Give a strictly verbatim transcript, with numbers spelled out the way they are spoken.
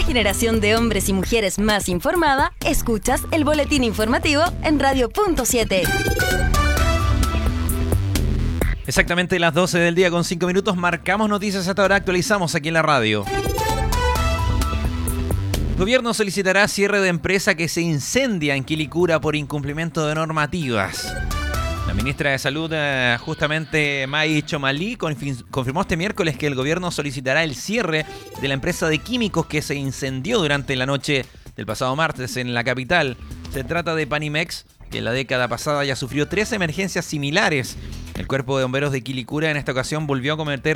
generación de hombres y mujeres más informada, escuchas el boletín informativo en Radio Punto siete. Exactamente las doce del día con cinco minutos. Marcamos noticias hasta ahora. Actualizamos aquí en la radio. Gobierno solicitará cierre de empresa que se incendia en Quilicura por incumplimiento de normativas. La ministra de Salud, eh, justamente May Chomalí, confirmó este miércoles que el gobierno solicitará el cierre de la empresa de químicos que se incendió durante la noche del pasado martes en la capital. Se trata de Panimex, que en la década pasada ya sufrió tres emergencias similares. El cuerpo de bomberos de Quilicura en esta ocasión volvió a cometer